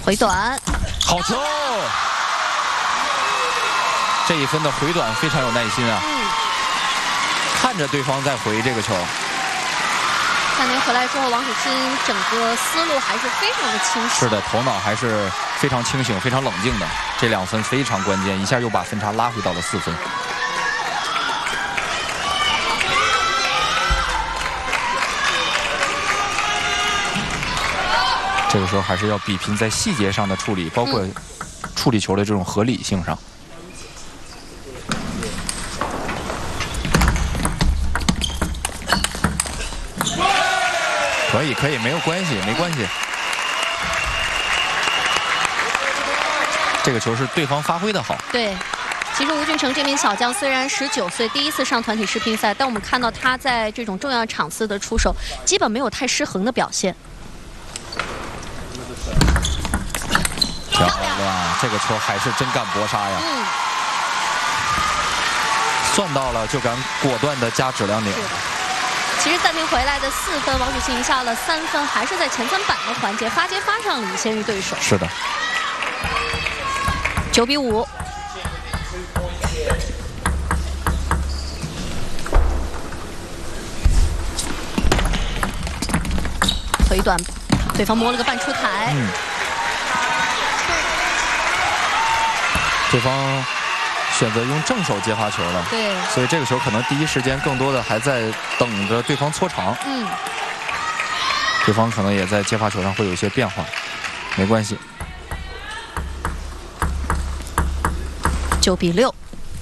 回短， 好球！这一分的回短非常有耐心啊，看着对方在回这个球。 3年回来之后，王楚钦整个思路还是非常的清晰。 是的，头脑还是非常清醒、非常冷静的。这2分非常关键，一下又把分差拉回到了4分。这个时候还是要比拼在细节上的处理，包括处理球的这种合理性上。可以，没有关系，没关系。这个球是对方发挥的好。 对。其实吴俊成这名小将虽然19岁，第一次上团体世乒赛，但我们看到他在这种重要场次的出手，基本没有太失衡的表现。 漂亮，这个球还是真敢搏杀呀！算到了就敢果断的加质量点。 其实暂停回来的4分，王楚钦赢下了3分，还是在前3板的环节发接发上领先于对手。 是的。 9比5。回短，对方摸了个半出台。 对方选择用正手接发球了， 对， 所以这个球可能第一时间更多的还在等着对方搓长。对方可能也在接发球上会有一些变化，没关系。 9比6。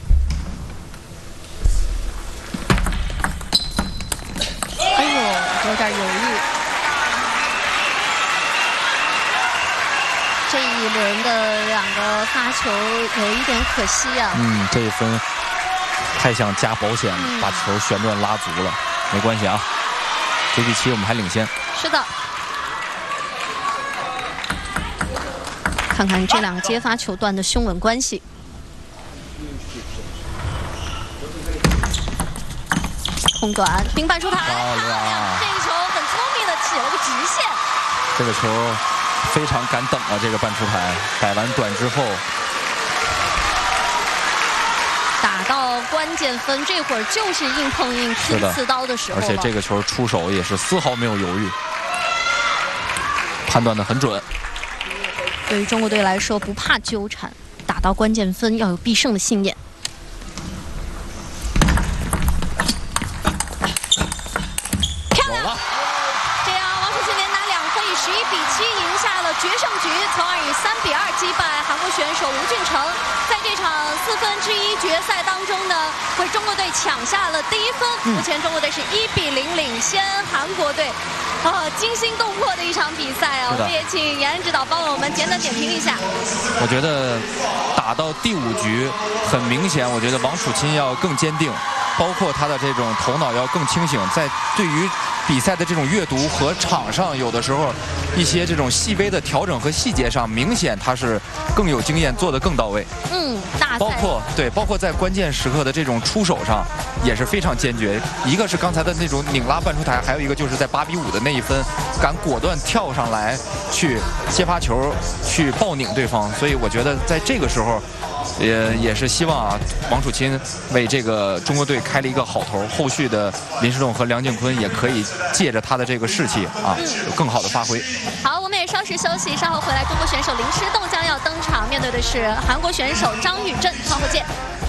哎呦，有点犹豫。这一轮的2个发球有一点可惜啊。 这一分太想加保险，把球旋转拉足了，没关系啊。9比7，我们还领先。 是的。看看这2个接发球段的胸稳关系。空短，平板出台，漂亮！这一球很聪明的起了个直线。 这个球非常敢等啊！这个半出台，摆完短之后， 打到关键分，这会儿就是硬碰硬、拼刺刀的时候。 而且这个球出手也是丝毫没有犹豫，判断得很准。 对于中国队来说，不怕纠缠，打到关键分要有必胜的信念。决胜局，从而以3比2击败韩国选手吴俊成，在这场1/4决赛当中呢，为中国队抢下了第1分。目前中国队是1比0领先韩国队，惊心动魄的一场比赛啊！我们也请严指导帮我们简短点评一下。 我觉得打到第5局，很明显，我觉得王楚钦要更坚定，包括他的这种头脑要更清醒，在对于比赛的这种阅读和场上有的时候一些这种细微的调整和细节上，明显他是更有经验，做得更到位。包括在关键时刻的这种出手上也是非常坚决。一个是刚才的那种拧拉半出台，还有一个就是在8比5的那一分，敢果断跳上来去接发球，去抱拧对方。所以我觉得在这个时候，也是希望啊，王楚钦为这个中国队开了一个好头。后续的林诗栋和梁靖昆也可以借着他的这个士气啊，有更好的发挥。 好，我们也稍事休息，稍后回来，中国选手林诗栋将要登场，面对的是韩国选手张宇镇，稍后见。